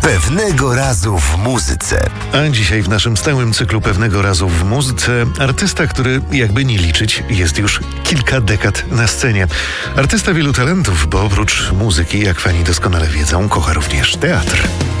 Pewnego razu w muzyce. A dzisiaj w naszym stałym cyklu Pewnego razu w muzyce artysta, który jakby nie liczyć jest już kilka dekad na scenie. Artysta wielu talentów, bo oprócz muzyki, jak fani doskonale wiedzą, kocha również teatr.